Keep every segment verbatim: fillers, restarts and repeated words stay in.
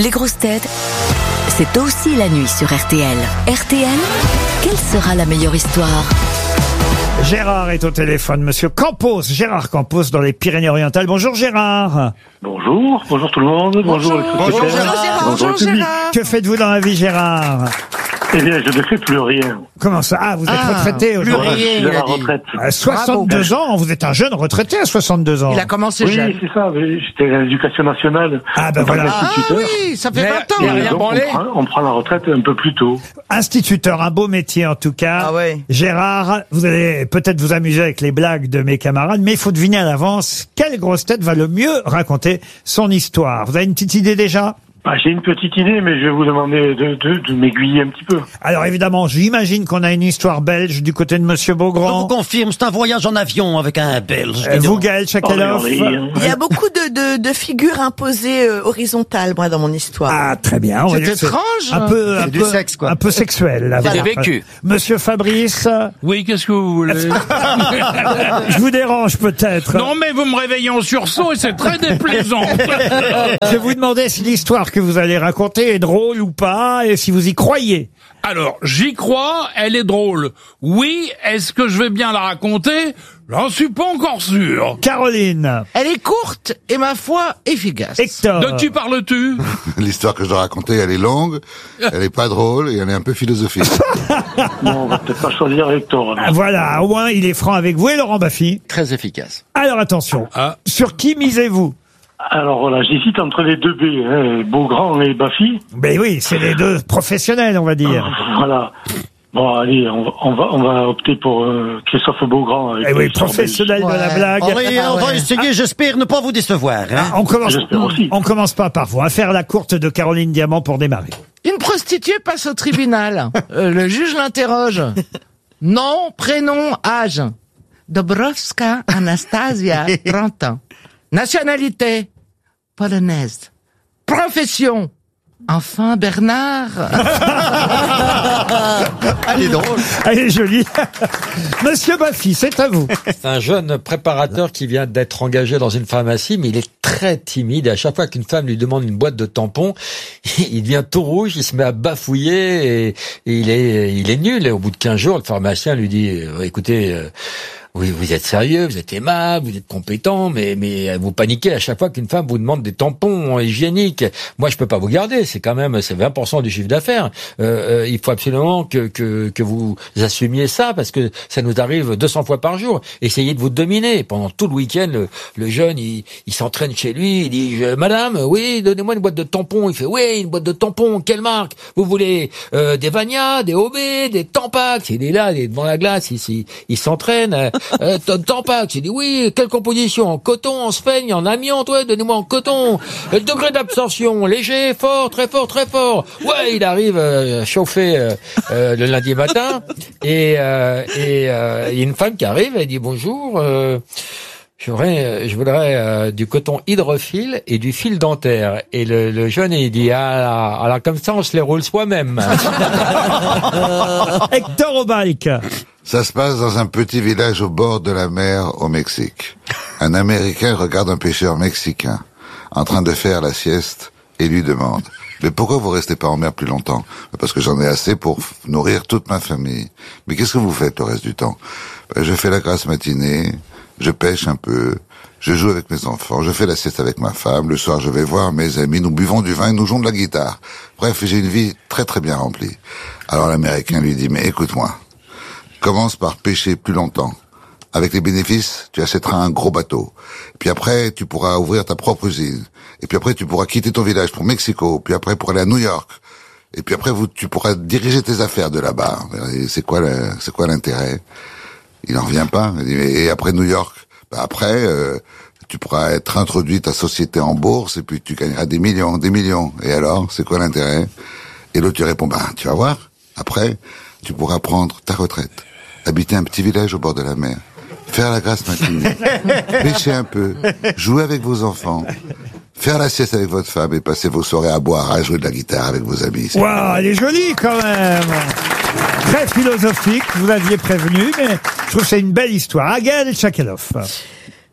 Les grosses têtes, c'est aussi la nuit sur R T L. R T L, quelle sera la meilleure histoire ? Gérard est au téléphone, monsieur Campos, Gérard Campos dans les Pyrénées-Orientales. Bonjour Gérard. Bonjour, bonjour tout le monde, bonjour, Bonjour, bonjour bonjour Gérard. bonjour, Bonjour Gérard. Que faites-vous dans la vie Gérard ? Eh bien, je ne fais plus rien. Comment ça ? Ah, vous êtes Ah, retraité plus aujourd'hui. Voilà, je suis il à la a dit. retraite. À soixante-deux ans, vous êtes un jeune retraité à soixante-deux ans. Il a commencé Oui, jeune. c'est ça, mais j'étais à l'éducation nationale. Ah, ben en tant voilà. Ah qu'instituteur. oui, ça fait Mais- vingt ans. il y a Et rien donc, branlé. on, prend, on prend la retraite un peu plus tôt. Instituteur, un beau métier en tout cas. Ah ouais. Gérard, vous allez peut-être vous amuser avec les blagues de mes camarades, mais il faut deviner à l'avance quelle grosse tête va le mieux raconter son histoire. Vous avez une petite idée déjà ? Ah, j'ai une petite idée, mais je vais vous demander de, de, de m'aiguiller un petit peu. Alors évidemment, j'imagine qu'on a une histoire belge du côté de monsieur Je vous Beaugrand. confirme, c'est un voyage en avion avec un Belge. Euh, vous, Gaël Chakalov. Oh, regardez, hein. Il y a beaucoup de, de, de figures imposées euh, horizontales, moi, dans mon histoire. Ah, très bien. On va C'est dire que étrange. Un peu, un C'est du peu, sexe, quoi. un peu sexuel. Là, C'est voilà. des vécus. Monsieur Fabrice, Oui, qu'est-ce que vous voulez? je vous dérange peut-être. Non, mais vous me réveillez en sursaut et c'est très déplaisant. Je vous demandais si l'histoire que vous allez raconter est drôle ou pas, et si vous y croyez. Alors, j'y crois, elle est drôle. Oui, est-ce que je vais bien la raconter? J'en suis pas encore sûr. Caroline, Elle est courte et ma foi efficace. Hector. De qui parles-tu? L'histoire que je dois raconter, elle est longue, elle est pas drôle et elle est un peu philosophique. Non, on va peut-être pas choisir Hector. alors. Ah, voilà, au moins il est franc avec vous et Laurent Baffy. Très efficace. Alors attention, Ah. sur qui misez-vous? Alors voilà, j'hésite entre les deux B, hein, Beaugrand et Baffy. Ben oui, c'est les deux professionnels, on va dire. Voilà. Bon, allez, on, va- on va on va opter pour euh, Christophe Beaugrand. Avec Eh oui, l'histoire professionnel de la Ouais. blague. On va, Ah on va ouais. essayer, j'espère, ne pas vous décevoir. Hein. Ah, on commence, J'espère aussi. on commence pas par vous. À faire la courte de Caroline Diamant pour démarrer. Une prostituée passe au tribunal. Euh, le juge l'interroge. Nom, prénom, âge. Dobrovska Anastasia, trente ans. Nationalité, polonaise. Profession, enfant Bernard. Elle est drôle. Elle est jolie. Monsieur Baffy, c'est à vous. C'est un jeune préparateur qui vient d'être engagé dans une pharmacie, mais il est très timide. À chaque fois qu'une femme lui demande une boîte de tampons, il devient tout rouge, il se met à bafouiller et, et il est, il est nul. Et au bout de quinze jours, le pharmacien lui dit, euh, écoutez, euh, oui, vous êtes sérieux, vous êtes aimable, vous êtes compétent, mais mais vous paniquez à chaque fois qu'une femme vous demande des tampons hygiéniques. Moi, je peux pas vous garder. C'est quand même c'est vingt pour cent du chiffre d'affaires. Euh, euh, il faut absolument que que que vous assumiez ça parce que ça nous arrive deux cents fois par jour. Essayez de vous dominer. Pendant tout le week-end, le, le jeune, il, il s'entraîne chez lui. Il dit je, Madame, oui, donnez-moi une boîte de tampons. Il fait oui, une boîte de tampons. Quelle marque? Vous voulez euh, des Vania, des O B, des Tampax? Il est là, il est devant la glace. Il il, il s'entraîne. Euh, Euh, Tampax, j'ai dit oui, quelle composition? En coton, en sphène, en amiante, ouais, donnez-moi en coton. Le degré d'absorption, léger, fort, très fort, très fort. Ouais, il arrive euh, chauffé euh, euh, le lundi matin et euh, et euh, il y a une femme qui arrive, elle dit bonjour. Euh, J'aurais, je voudrais euh, du coton hydrophile et du fil dentaire. Et le, le jeune, il dit, ah, alors comme ça, on se les roule soi-même. Hector Obalk. Ça se passe dans un petit village au bord de la mer au Mexique. Un Américain regarde un pêcheur mexicain en train de faire la sieste et lui demande « Mais pourquoi vous restez pas en mer plus longtemps ?»« Parce que j'en ai assez pour nourrir toute ma famille. »« Mais qu'est-ce que vous faites le reste du temps ?»« Ben, je fais la grasse matinée, je pêche un peu, je joue avec mes enfants, je fais la sieste avec ma femme, le soir je vais voir mes amis, nous buvons du vin et nous jouons de la guitare. Bref, j'ai une vie très très bien remplie. » Alors l'Américain lui dit « Mais écoute-moi, commence par pêcher plus longtemps. Avec les bénéfices, tu achèteras un gros bateau. Puis après, tu pourras ouvrir ta propre usine. Et puis après, tu pourras quitter ton village pour Mexico. Puis après, pour aller à New York. Et puis après, vous, tu pourras diriger tes affaires de là-bas. Et c'est quoi, le, c'est quoi l'intérêt? Il en revient pas. Il dit, et après New York, bah après, euh, tu pourras être introduit ta société en bourse et puis tu gagneras des millions, des millions. Et alors, c'est quoi l'intérêt? Et l'autre, tu réponds, bah, tu vas voir. Après, tu pourras prendre ta retraite, habiter un petit village au bord de la mer, faire la grasse matinée, pêcher un peu, jouer avec vos enfants, faire la sieste avec votre femme et passer vos soirées à boire, à jouer de la guitare avec vos amis. Waouh, elle est jolie quand même. Très philosophique, vous l'aviez prévenu, mais je trouve que c'est une belle histoire. Gaël Chakalov.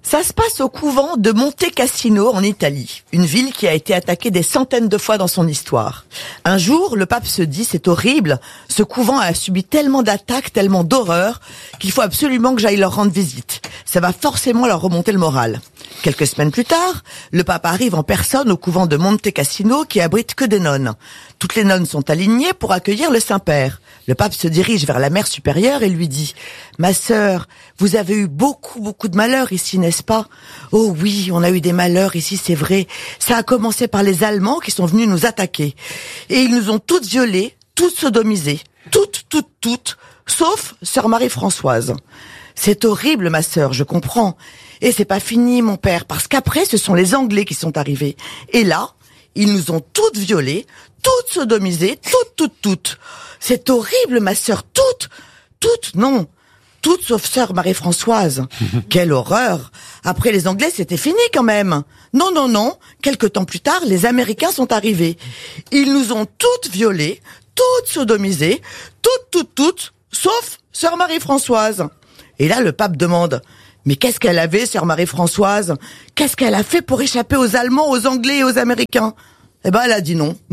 Ça se passe au couvent de Monte Cassino en Italie, une ville qui a été attaquée des centaines de fois dans son histoire. Un jour, le pape se dit, c'est horrible, ce couvent a subi tellement d'attaques, tellement d'horreurs, qu'il faut absolument que j'aille leur rendre visite. Ça va forcément leur remonter le moral. Quelques semaines plus tard, le pape arrive en personne au couvent de Monte Cassino qui abrite que des nonnes. Toutes les nonnes sont alignées pour accueillir le Saint-Père. Le pape se dirige vers la mère supérieure et lui dit « Ma sœur, vous avez eu beaucoup, beaucoup de malheurs ici, n'est-ce pas ? Oh oui, on a eu des malheurs ici, c'est vrai. Ça a commencé par les Allemands qui sont venus nous attaquer. Et ils nous ont toutes violées, toutes sodomisées. Toutes, toutes, toutes, sauf sœur Marie-Françoise. C'est horrible, ma sœur, je comprends. Et c'est pas fini, mon père, parce qu'après, ce sont les Anglais qui sont arrivés. Et là, ils nous ont toutes violées, toutes sodomisées, toutes, toutes, toutes. C'est horrible, ma sœur, toutes, toutes, non. Toutes sauf sœur Marie-Françoise. Quelle horreur. Après les Anglais, c'était fini quand même. Non, non, non. Quelque temps plus tard, les Américains sont arrivés. Ils nous ont toutes violées, toutes sodomisées, toutes, toutes, toutes, sauf sœur Marie-Françoise. Et là, le pape demande, mais qu'est-ce qu'elle avait, sœur Marie-Françoise? Qu'est-ce qu'elle a fait pour échapper aux Allemands, aux Anglais et aux Américains? Eh ben, elle a dit non.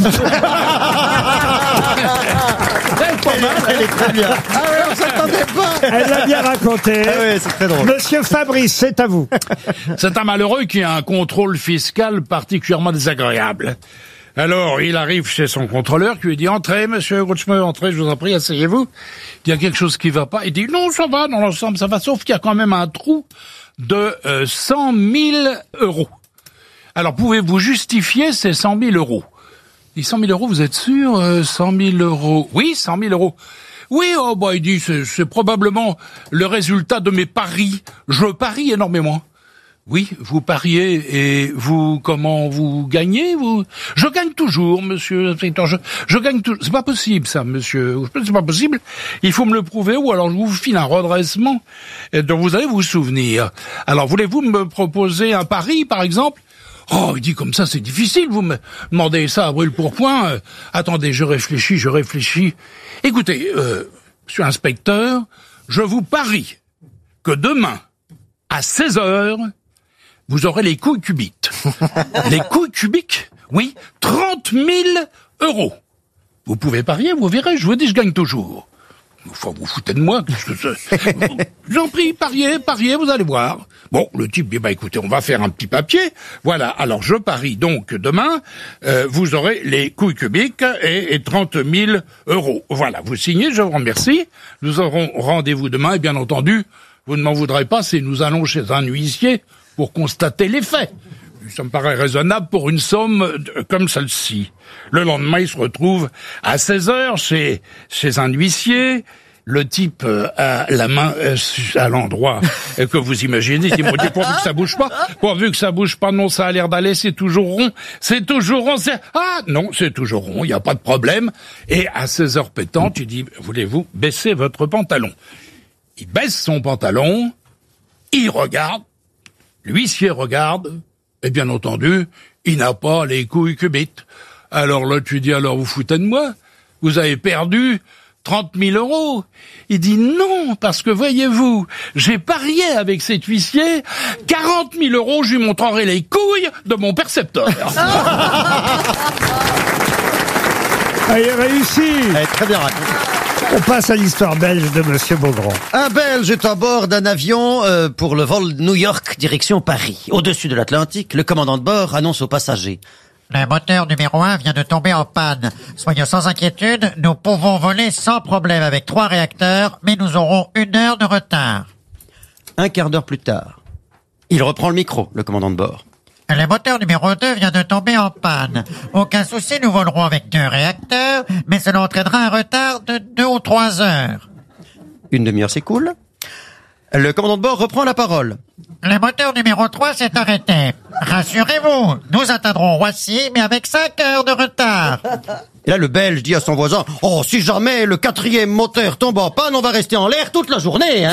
Elle est très bien. Ah ouais, on s'attendait pas. Elle l'a bien raconté. Ah ouais, c'est très drôle. Monsieur Fabrice, c'est à vous. C'est un malheureux qui a un contrôle fiscal particulièrement désagréable. Alors, il arrive chez son contrôleur qui lui dit « Entrez, monsieur Grouchmer, entrez, je vous en prie, asseyez-vous. » Il y a quelque chose qui va pas. Il dit « Non, ça va, dans l'ensemble, ça va, sauf qu'il y a quand même un trou de euh, cent mille euros. Alors, pouvez-vous justifier ces cent mille euros ?» Il dit « cent mille euros, vous êtes sûr euh, cent mille euros. » « Oui, cent mille euros. » « Oui, oh bah il dit c'est, c'est probablement le résultat de mes paris. Je parie énormément. » « Oui, vous pariez et vous, comment vous gagnez, vous? »« Je gagne toujours, monsieur l'inspecteur, je, je gagne toujours. » « C'est pas possible, ça, monsieur. C'est pas possible. Il faut me le prouver ou alors je vous file un redressement dont vous allez vous souvenir. Alors, voulez-vous me proposer un pari, par exemple? » Oh, il dit comme ça, c'est difficile, vous me demandez ça à brûle-pourpoint. Euh, attendez, je réfléchis, je réfléchis. Écoutez, euh, monsieur l'inspecteur, je vous parie que demain, à seize heures, vous aurez les couilles cubiques. Les couilles cubiques? Oui, trente mille euros. Vous pouvez parier, vous verrez, je vous dis, je gagne toujours. Enfin, vous foutez de moi, qu'est-ce que c'est? J'en prie, pariez, pariez, vous allez voir. Bon, le type dit, bah écoutez, on va faire un petit papier. Voilà, alors je parie donc demain, euh, vous aurez les couilles cubiques et, et trente mille euros. Voilà, vous signez, je vous remercie. Nous aurons rendez-vous demain et bien entendu, vous ne m'en voudrez pas si nous allons chez un huissier pour constater les faits. Ça me paraît raisonnable pour une somme comme celle-ci. Le lendemain, il se retrouve à seize heures chez, chez un huissier. Le type a la main à l'endroit que vous imaginez. Il dit, bon, pourvu que ça bouge pas, pourvu que ça bouge pas, non, ça a l'air d'aller, c'est toujours rond, c'est toujours rond, c'est... Ah, non, c'est toujours rond, il n'y a pas de problème. Et à seize heures pétantes, il dit, voulez-vous baisser votre pantalon? Il baisse son pantalon, il regarde, l'huissier regarde, et bien entendu, il n'a pas les couilles cubiques. Alors là, tu dis, alors vous foutez de moi? Vous avez perdu trente mille euros. Il dit non, parce que voyez-vous, j'ai parié avec cet huissier, quarante mille euros, je lui montrerai les couilles de mon percepteur. Allez, réussi. Elle est très bien racontée. On passe à l'histoire belge de Monsieur Beaugrand. Un Belge est à bord d'un avion euh, pour le vol New York direction Paris. Au-dessus de l'Atlantique, le commandant de bord annonce aux passagers. Le moteur numéro un vient de tomber en panne. Soyez sans inquiétude, nous pouvons voler sans problème avec trois réacteurs, mais nous aurons une heure de retard. Un quart d'heure plus tard, il reprend le micro, le commandant de bord. Le moteur numéro deux vient de tomber en panne. Aucun souci, nous volerons avec deux réacteurs, mais cela entraînera un retard de deux ou trois heures. Une demi-heure s'écoule. Le commandant de bord reprend la parole. Le moteur numéro trois s'est arrêté. Rassurez-vous, nous atteindrons Roissy, mais avec cinq heures de retard. Et là, le Belge dit à son voisin, « Oh, si jamais le quatrième moteur tombe en panne, on va rester en l'air toute la journée, hein !»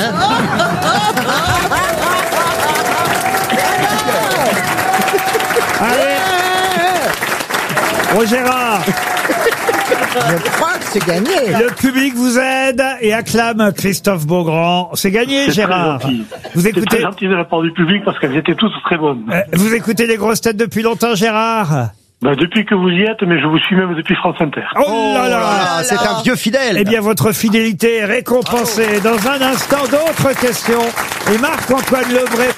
Allez, Roger Gérard. Je crois que c'est gagné. Le public vous aide et acclame Christophe Beaugrand. C'est gagné, C'est Gérard. très gentil. Vous C'est écoutez, très gentil de la part du public parce qu'elles étaient toutes très bonnes. euh, vous écoutez les grosses têtes depuis longtemps, Gérard? Ben, depuis que vous y êtes, mais je vous suis même depuis France Inter. Oh là là! Ah, c'est un vieux fidèle. Eh bien, votre fidélité est récompensée. Dans un instant, d'autres questions. Et Marc-Antoine Lebray.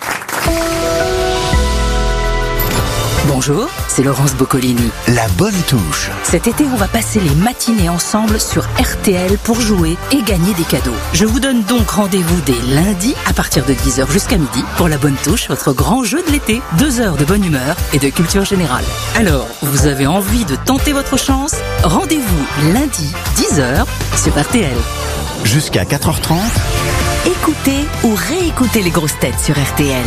Bonjour, c'est Laurence Boccolini. La bonne touche. Cet été, on va passer les matinées ensemble sur R T L pour jouer et gagner des cadeaux. Je vous donne donc rendez-vous dès lundi à partir de dix heures jusqu'à midi pour La Bonne Touche, votre grand jeu de l'été. Deux heures de bonne humeur et de culture générale. Alors, vous avez envie de tenter votre chance? Rendez-vous lundi, dix heures sur R T L. Jusqu'à quatre heures trente. Écoutez ou réécoutez les grosses têtes sur R T L.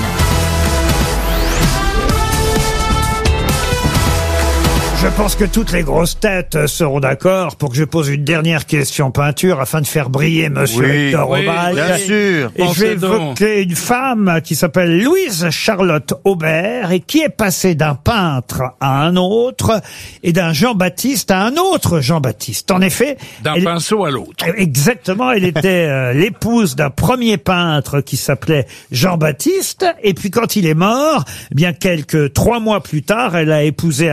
Je pense que toutes les grosses têtes seront d'accord pour que je pose une dernière question peinture afin de faire briller Monsieur Oui, Hector oui, Oval. bien sûr. Et je vais Pensez donc. évoquer une femme qui s'appelle Louise Charlotte Aubert et qui est passée d'un peintre à un autre et d'un Jean-Baptiste à un autre Jean-Baptiste. En effet, D'un elle- pinceau à l'autre. exactement, elle était euh, l'épouse d'un premier peintre qui s'appelait Jean-Baptiste et puis quand il est mort, eh bien quelques trois mois plus tard, elle a épousé